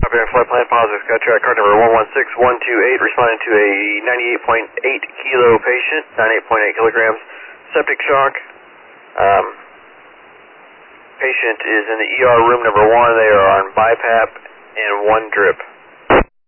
Copy on flight plan positive. Skytrack card number 116128, responding to a 98.8 kilo patient, 98.8 kilograms, septic shock. Patient is in the ER room number 1. They are on BiPAP and 1 drip.